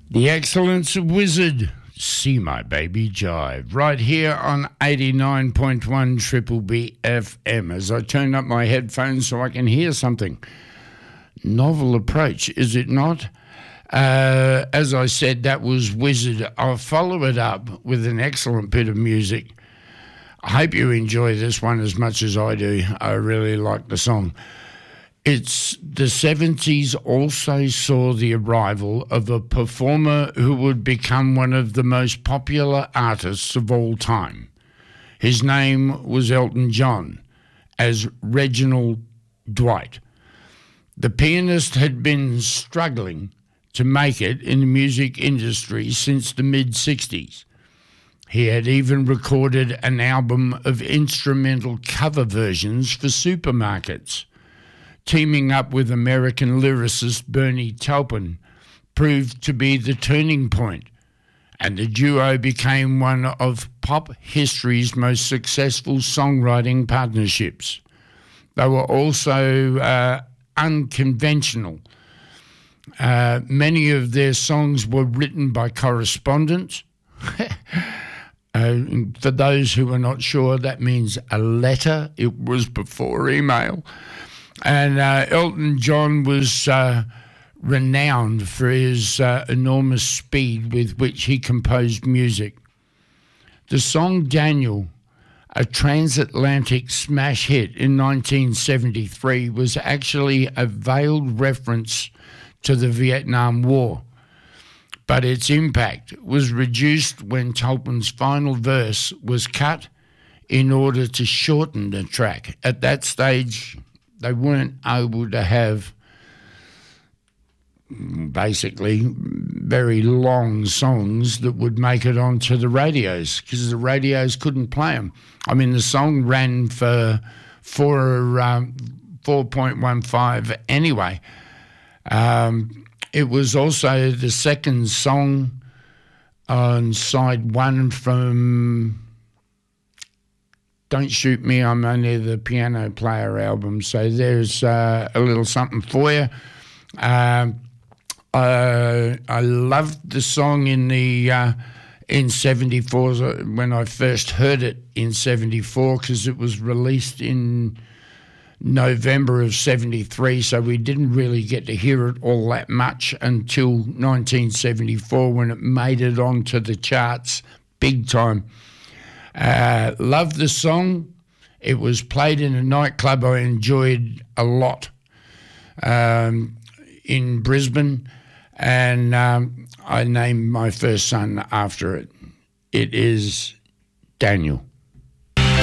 The Excellence of Wizard, See My Baby Jive, right here on 89.1 Triple B FM as I turn up my headphones so I can hear something. Novel approach, is it not? As I said, that was Wizard. I'll follow it up with an excellent bit of music. I hope you enjoy this one as much as I do. I really like the song. It's the 70s also saw the arrival of a performer who would become one of the most popular artists of all time. His name was Elton John, as Reginald Dwight. The pianist had been struggling to make it in the music industry since the mid-60s. He had even recorded an album of instrumental cover versions for supermarkets. Teaming up with American lyricist Bernie Taupin proved to be the turning point, and the duo became one of pop history's most successful songwriting partnerships. They were also unconventional. Many of their songs were written by correspondents. For those who are not sure, that means a letter. It was before email. And Elton John was renowned for his enormous speed with which he composed music. The song Daniel, a transatlantic smash hit in 1973, was actually a veiled reference to the Vietnam War, but its impact was reduced when Taupin's final verse was cut in order to shorten the track. At that stage, they weren't able to have basically very long songs that would make it onto the radios because the radios couldn't play them. I mean, the song ran for 4.15 anyway. It was also the second song on side one from Don't Shoot Me, I'm Only the Piano Player album. So there's a little something for you. I loved the song in 74 when I first heard it in 74 because it was released in November of 73, so we didn't really get to hear it all that much until 1974 when it made it onto the charts big time. Loved the song. It was played in a nightclub I enjoyed a lot in Brisbane, and I named my first son after it. It is Daniel.